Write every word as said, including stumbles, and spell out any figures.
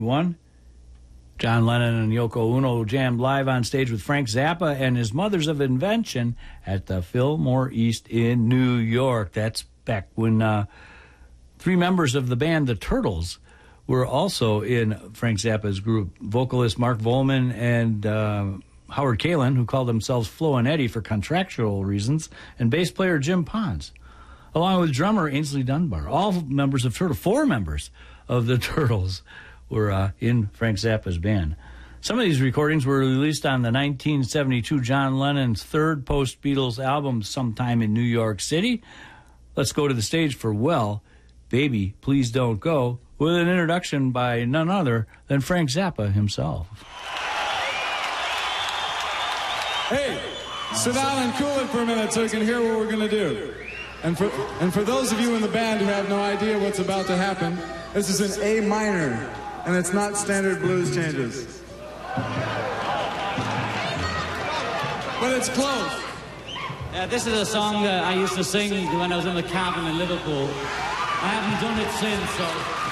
One, John Lennon and Yoko Ono jammed live on stage with Frank Zappa and his Mothers of Invention at the Fillmore East in New York. That's back when uh, three members of the band, the Turtles, were also in Frank Zappa's group. Vocalist Mark Volman and uh, Howard Kalin, who called themselves Flo and Eddie for contractual reasons, and bass player Jim Pons, along with drummer Ainsley Dunbar. All members of Turtle, four members of the Turtles were uh, in Frank Zappa's band. Some of these recordings were released on the nineteen seventy-two John Lennon's third post-Beatles album, Sometime in New York City. Let's go to the stage for Well, Baby, Please Don't Go, with an introduction by none other than Frank Zappa himself. Hey, sit down and cool it for a minute so you can hear what we're going to do. And for, and for those of you in the band who have no idea what's about to happen, this is an A minor. And it's not standard blues changes. But it's close. Uh, this is a song that I used to sing when I was in the cabin in Liverpool. I haven't done it since, so...